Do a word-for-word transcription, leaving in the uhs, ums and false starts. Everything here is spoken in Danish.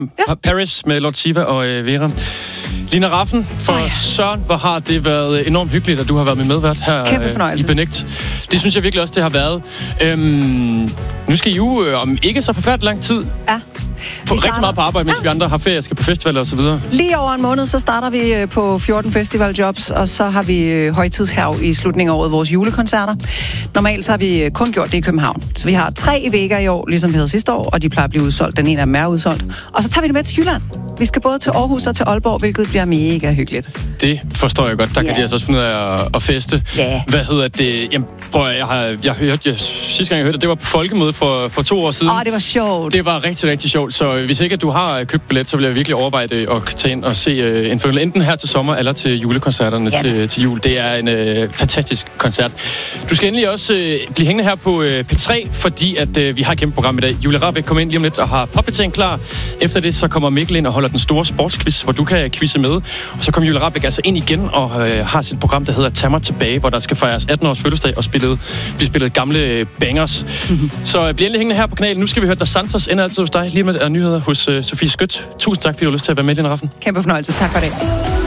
Ja. Paris med Lord Siva og øh, Vera. Lina Rafn, for oh, ja. Søren, hvor har det været enormt hyggeligt, at du har været med medvært her øh, i Benægt. Det synes jeg virkelig også, det har været. Øhm, nu skal I jo øh, om ikke så forfærdelig lang tid... Ja. På rigtig meget på arbejde, mens ja. vi andre har ferie, skal på festivaler og så videre. Lige over en måned, så starter vi på fjorten festivaljobs, og så har vi højtidshav i slutningen af året, vores julekoncerter. Normalt så har vi kun gjort det i København. Så vi har tre i Vega i år, ligesom vi havde sidste år, og de plejer at blive udsolgt. Den ene af dem er udsolgt. Og så tager vi det med til Jylland. Vi skal både til Aarhus og til Aalborg, hvilket bliver mega hyggeligt. Det forstår jeg godt. Der yeah. kan de altså også finde ud af at, at feste. Yeah. Hvad hedder det? Jamen, prøv at, jeg har jeg hørte, jeg, sidste gang jeg hørte det, det var på Folkemødet for, for to år siden. Åh, oh, det var sjovt. Det var rigtig, rigtig sjovt. Så hvis ikke at du har købt billet, så vil jeg virkelig overveje det at tage ind og se uh, en følge enten her til sommer eller til julekoncerterne ja, til, til jul. Det er en uh, fantastisk koncert. Du skal endelig også uh, blive hængende her på uh, P tre, fordi at uh, vi har et kæmpe program i dag. Julie Rahbek kommer ind lige om lidt og har popbetjent klar. Efter det så kommer Mikkel ind og holder den store sportsquiz, hvor du kan quizze med. Og så kommer Julie Rahbek altså ind igen og uh, har sit program, der hedder Tag mig tilbage, hvor der skal fejres atten års fødselsdag og spillet, blive spillet gamle bangers. Mm-hmm. Så uh, bliv endelig hængende her på kanalen. Nu skal vi høre Der Santos ender altid hos dig. Lige med uh, nyheder hos uh, Sofie Skødt. Tusind tak, fordi du har lyst til at være med i den aften. Kæmpe fornøjelse. Tak for det.